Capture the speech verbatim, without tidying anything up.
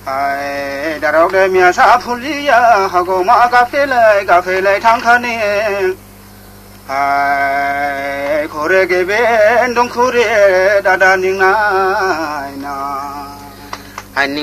아이 다로게 미야사 풀리야 하고 마 카페래 카페래 탕카네 아이 고래게 벤 동쿠레 다다닝나이나 아니